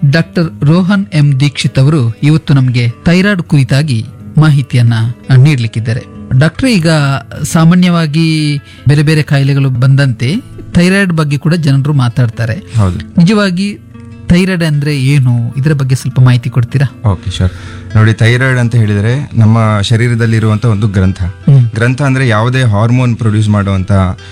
Doctor Rohan M Dixit ಅವರು ಇವತ್ತು ನಮಗೆ ಥೈರಾಯ್ಡ್ ಕುರಿತಾಗಿ ಮಾಹಿತಿಯನ್ನ ನೀಡಲಿಕ್ಕಿದ್ದಾರೆ. ಡಾಕ್ಟರ್, ಈಗ ಸಾಮಾನ್ಯವಾಗಿ ಬೇರೆ ಬೇರೆ ಕಾಯಿಲೆಗಳು ಬಂದಂತೆ ಥೈರಾಯ್ಡ್ ಬಗ್ಗೆ ಕೂಡ ಜನರು ಮಾತಾಡ್ತಾರೆ. ಹೌದು. ನಿಜವಾಗಿ ಥೈರಾಯ್ಡ್ ಅಂದ್ರೆ ಏನು, ಇದರ ಬಗ್ಗೆ ಸ್ವಲ್ಪ ಮಾಹಿತಿ ಕೊಡ್ತೀರಾ? Okay, sure. ನೋಡಿ, ಥೈರಾಯ್ಡ್ ಅಂತ ಹೇಳಿದರೆ ನಮ್ಮ ಶರೀರದಲ್ಲಿರುವಂಥ ಒಂದು ಗ್ರಂಥ ಅಂದ್ರೆ ಯಾವುದೇ ಹಾರ್ಮೋನ್ ಪ್ರೊಡ್ಯೂಸ್ ಮಾಡುವಂಥ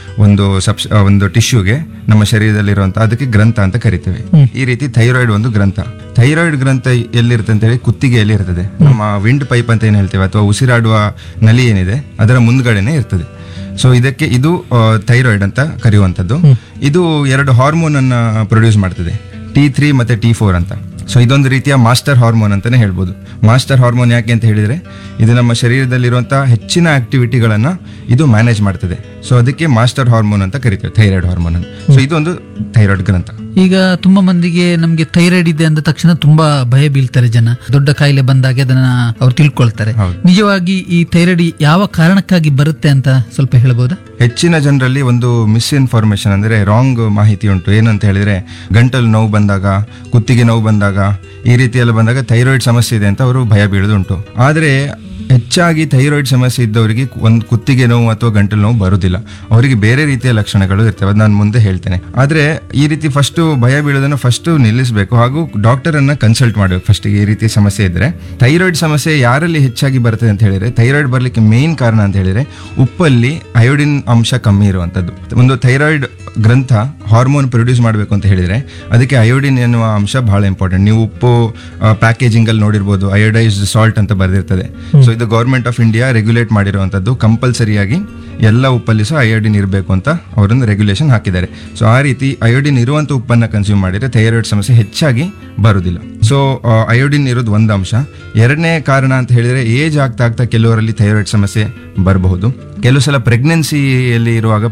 ಒಂದು ಟಿಶ್ಯೂಗೆ ನಮ್ಮ ಶರೀರದಲ್ಲಿರುವಂಥ ಅದಕ್ಕೆ ಗ್ರಂಥ ಅಂತ ಕರಿತೇವೆ. ಈ ರೀತಿ ಥೈರಾಯ್ಡ್ ಒಂದು ಗ್ರಂಥ. ಥೈರಾಯ್ಡ್ ಗ್ರಂಥ ಎಲ್ಲಿರುತ್ತೆ ಅಂತ ಹೇಳಿ ಕುತ್ತಿಗೆಯಲ್ಲಿ ಇರ್ತದೆ. ನಮ್ಮ ವಿಂಡ್ ಪೈಪ್ ಅಂತ ಏನು ಹೇಳ್ತೇವೆ ಅಥವಾ ಉಸಿರಾಡುವ ನಲಿ ಏನಿದೆ ಅದರ ಮುಂದ್ಗಡೆನೆ ಇರ್ತದೆ. ಸೊ ಇದು ಥೈರಾಯ್ಡ್ ಅಂತ ಕರೆಯುವಂಥದ್ದು. ಇದು 2 ಹಾರ್ಮೋನ್ ಅನ್ನ ಪ್ರೊಡ್ಯೂಸ್ ಮಾಡ್ತದೆ, T3 ಮತ್ತೆ T4 ಅಂತ. ಸೊ ಇದೊಂದು ರೀತಿಯ ಮಾಸ್ಟರ್ ಹಾರ್ಮೋನ್ ಅಂತಾನೆ ಹೇಳ್ಬೋದು. ಮಾಸ್ಟರ್ ಹಾರ್ಮೋನ್ ಯಾಕೆ ಅಂತ ಹೇಳಿದ್ರೆ ಇದು ನಮ್ಮ ಶರೀರದಲ್ಲಿರುವಂತಹ ಹೆಚ್ಚಿನ ಆಕ್ಟಿವಿಟಿಗಳನ್ನ ಇದು ಮ್ಯಾನೇಜ್ ಮಾಡ್ತದೆ. ಸೊ ಅದಕ್ಕೆ ಮಾಸ್ಟರ್ ಹಾರ್ಮೋನ್ ಅಂತ ಕರಿತೇವೆ, ಥೈರಾಯ್ಡ್ ಹಾರ್ಮೋನ್ ಅಂತ. ಸೊ ಇದೊಂದು ಥೈರಾಯ್ಡ್ ಗ್ರಂಥ. ಈಗ ತುಂಬಾ ಮಂದಿಗೆ ನಮ್ಗೆ ಥೈರಾಯ್ಡ್ ಇದೆ ಅಂದ ತಕ್ಷಣ ತುಂಬಾ ಭಯ ಬೀಳ್ತಾರೆ ಜನ. ದೊಡ್ಡ ಕಾಯಿಲೆ ಬಂದಾಗ ಅದನ್ನ ಅವ್ರು ತಿಳ್ಕೊಳ್ತಾರೆ. ನಿಜವಾಗಿ ಈ ಥೈರಾಯ್ಡ್ ಯಾವ ಕಾರಣಕ್ಕಾಗಿ ಬರುತ್ತೆ ಅಂತ ಸ್ವಲ್ಪ ಹೇಳ್ಬೋದಾ? ಹೆಚ್ಚಿನ ಜನರಲ್ಲಿ ಒಂದು ಮಿಸ್ಇನ್ಫಾರ್ಮೇಶನ್ ಅಂದ್ರೆ ರಾಂಗ್ ಮಾಹಿತಿ ಉಂಟು. ಏನಂತ ಹೇಳಿದ್ರೆ ಗಂಟಲು ನೋವು ಬಂದಾಗ, ಕುತ್ತಿಗೆ ನೋವು ಬಂದಾಗ, ಈ ರೀತಿಯೆಲ್ಲ ಬಂದಾಗ ಥೈರಾಯ್ಡ್ ಸಮಸ್ಯೆ ಇದೆ ಅಂತ ಅವರು ಭಯ ಬೀಳೋದುಂಟು. ಆದ್ರೆ ಹೆಚ್ಚಾಗಿ ಥೈರಾಯ್ಡ್ ಸಮಸ್ಯೆ ಇದ್ದವರಿಗೆ ಒಂದು ಕುತ್ತಿಗೆ ನೋವು ಅಥವಾ ಗಂಟಲು ನೋವು ಬರುವುದಿಲ್ಲ. ಅವರಿಗೆ ಬೇರೆ ರೀತಿಯ ಲಕ್ಷಣಗಳು ಇರ್ತವೆ, ಅದು ನಾನು ಮುಂದೆ ಹೇಳ್ತೇನೆ. ಆದ್ರೆ ಈ ರೀತಿ ಫಸ್ಟ್ ಭಯ ಬೀಳೋದನ್ನ ಫಸ್ಟ್ ನಿಲ್ಲಿಸಬೇಕು, ಹಾಗೂ ಡಾಕ್ಟರ್ ಅನ್ನ ಕನ್ಸಲ್ಟ್ ಮಾಡಬೇಕು ಫಸ್ಟ್. ಈ ರೀತಿ ಸಮಸ್ಯೆ ಇದ್ರೆ ಥೈರಾಯ್ಡ್ ಸಮಸ್ಯೆ ಯಾರಲ್ಲಿ ಹೆಚ್ಚಾಗಿ ಬರ್ತದೆ ಅಂತ ಹೇಳಿದ್ರೆ, ಥೈರಾಯ್ಡ್ ಬರ್ಲಿಕ್ಕೆ ಮೇನ್ ಕಾರಣ ಅಂತ ಹೇಳಿದ್ರೆ ಉಪ್ಪಲ್ಲಿ ಅಯೋಡಿನ್ ಅಂಶ ಕಮ್ಮಿ ಇರುವಂತದ್ದು. ಒಂದು ಥೈರಾಯ್ಡ್ ಗ್ರಂಥ ಹಾರ್ಮೋನ್ ಪ್ರೊಡ್ಯೂಸ್ ಮಾಡಬೇಕು ಅಂತ ಹೇಳಿದ್ರೆ ಅದಕ್ಕೆ ಅಯೋಡಿನ್ ಎನ್ನುವ ಅಂಶ ಬಹಳ ಇಂಪಾರ್ಟೆಂಟ್. ನೀವು ಉಪ್ಪು ಪ್ಯಾಕೇಜಿಂಗ್ ಅಲ್ಲಿ ನೋಡಿರ್ಬೋದು, ಅಯೋಡೈಸ್ಡ್ ಸಾಲ್ಟ್ ಅಂತ ಬರೆದಿರ್ತದೆ. ಸೊ ಇದು ಗವರ್ಮೆಂಟ್ ಆಫ್ ಇಂಡಿಯಾ ರೆಗ್ಯುಲೇಟ್ ಮಾಡಿರುವಂತದ್ದು. ಕಂಪಲ್ಸರಿಯಾಗಿ ಎಲ್ಲ ಉಪ್ಪಲ್ಲಿ ಸಹ ಅಯೋಡಿನ್ ಇರಬೇಕು ಅಂತ ಅವರೊಂದು ರೆಗ್ಯುಲೇಷನ್ ಹಾಕಿದ್ದಾರೆ. ಸೊ ಆ ರೀತಿ ಅಯೋಡಿನ್ ಇರುವಂತ ಉಪ್ಪನ್ನ ಕನ್ಸ್ಯೂಮ್ ಮಾಡಿದ್ರೆ ಥೈರಾಯ್ಡ್ ಸಮಸ್ಯೆ ಹೆಚ್ಚಾಗಿ ಬರುವುದಿಲ್ಲ. ಸೊ ಅಯೋಡಿನ್ ಇರೋದು ಒಂದು ಅಂಶ. ಎರಡನೇ ಕಾರಣ ಅಂತ ಹೇಳಿದ್ರೆ ಏಜ್ ಆಗ್ತಾ ಕೆಲವರಲ್ಲಿ ಥೈರಾಯ್ಡ್ ಸಮಸ್ಯೆ ಬರಬಹುದು. ಕೆಲವು ಸಲ ಪ್ರೆಗ್ನೆನ್ಸಿ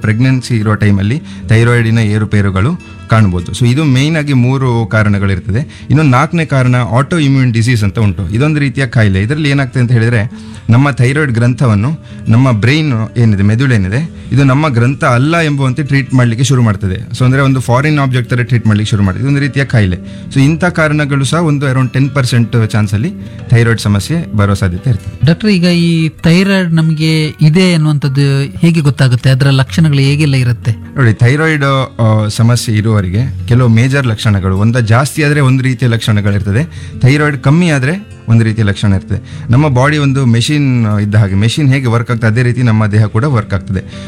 ಇರುವ ಟೈಮಲ್ಲಿ ಥೈರಾಯ್ಡಿನ ಏರುಪೇರುಗಳು ಕಾಣಬಹುದು. ಸೊ ಇದು ಮೇನ್ ಆಗಿ 3 ಕಾರಣಗಳಿರ್ತದೆ. ಇನ್ನು 4ನೇ ಕಾರಣ ಆಟೋ ಇಮ್ಯೂನ್ ಡಿಸೀಸ್ ಅಂತ ಉಂಟು. ಇದೊಂದು ರೀತಿಯ ಕಾಯಿಲೆ. ಇದರಲ್ಲಿ ಏನಾಗ್ತದೆ ಅಂತ ಹೇಳಿದ್ರೆ ನಮ್ಮ ಥೈರಾಯ್ಡ್ ಗ್ರಂಥವನ್ನು ನಮ್ಮ ಬ್ರೈನ್ ಏನಿದೆ, ಮೆದುಳೇನಿದೆ, ಇದು ನಮ್ಮ ಗ್ರಂಥ ಅಲ್ಲ ಎಂಬುವಂತೆ ಟ್ರೀಟ್ ಮಾಡಲಿಕ್ಕೆ ಶುರು ಮಾಡ್ತದೆ. ಸೊ ಅಂದ್ರೆ ಒಂದು ಫಾರಿನ್ ಆಬ್ಜೆಕ್ಟ್ ತರ ಟ್ರೀಟ್ ಮಾಡ್ಲಿಕ್ಕೆ ಶುರು ಮಾಡ್ತದೆ. ಇದೊಂದು ರೀತಿಯ ಕಾಯಿಲೆ. ಸೊ ಇಂಥ ಕಾರಣಗಳು ಸಹ ಒಂದು ಅರೌಂಡ್ 10% ಚಾನ್ಸ್ ಅಲ್ಲಿ ಥೈರಾಯ್ಡ್ ಸಮಸ್ಯೆ ಬರೋ ಸಾಧ್ಯತೆ ಇರ್ತದೆ. ಡಾಕ್ಟರ್, ಈಗ ಈ ಥೈರಾಯ್ಡ್ ನಮಗೆ ಇದೆ ಅನ್ನುವಂಥದ್ದು ಹೇಗೆ ಗೊತ್ತಾಗುತ್ತೆ? ಅದರ ಲಕ್ಷಣಗಳು ಹೇಗೆಲ್ಲ ಇರುತ್ತೆ? ನೋಡಿ, ಥೈರಾಯ್ಡ್ ಸಮಸ್ಯೆ ಇರುವವರಿಗೆ ಕೆಲವು ಮೇಜರ್ ಲಕ್ಷಣಗಳು, ಜಾಸ್ತಿ ಆದ್ರೆ ಒಂದು ರೀತಿಯ ಲಕ್ಷಣಗಳಿರ್ತದೆ, ಥೈರಾಯ್ಡ್ ಕಮ್ಮಿ ಆದ್ರೆ ಒಂದು ರೀತಿಯ ಲಕ್ಷಣ ಇರ್ತದೆ. ನಮ್ಮ ಬಾಡಿ ಒಂದು ಮೆಷಿನ್ ಇದ್ದ ಹಾಗೆ, ಮೆಷಿನ್ ಹೇಗೆ ವರ್ಕ್ ಆಗ್ತದೆ ಅದೇ ರೀತಿ ನಮ್ಮ ದೇಹ ಕೂಡ ವರ್ಕ್ ಆಗ್ತದೆ.